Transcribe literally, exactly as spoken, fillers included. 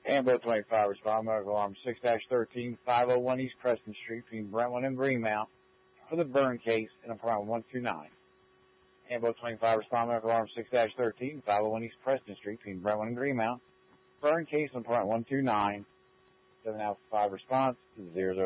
Ambo twenty-five, respond medical alarm six dash thirteen, five oh one East Preston Street between Brentwood and Greenmount for the burn case in apartment one two nine. Ambo twenty-five, respond medical alarm six dash thirteen, five oh one East Preston Street between Brentwood and Greenmount. Burn case in apartment one two nine. seven Alpha five response to zero zero